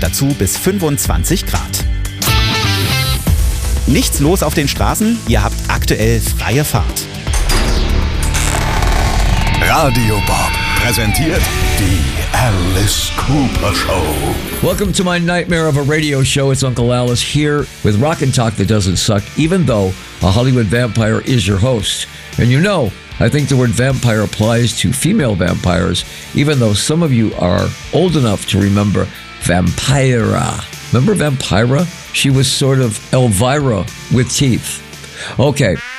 dazu bis 25 Grad. Nichts los auf den Straßen, ihr habt aktuell freie Fahrt. Radio Bob präsentiert die Alice Cooper Show. Welcome to my nightmare of a radio show. It's Uncle Alice here with rock and talk that doesn't suck, even though a Hollywood vampire is your host. And you know, I think the word vampire applies to female vampires, even though some of you are old enough to remember Vampira. Remember Vampira? She was sort of Elvira with teeth. Okay,